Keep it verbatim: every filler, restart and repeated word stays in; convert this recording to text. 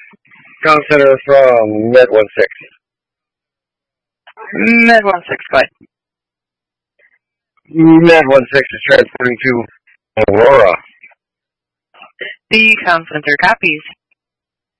Comm center from Med one six. Med one six, go ahead. Med one six is transporting to Aurora. The comm center copies.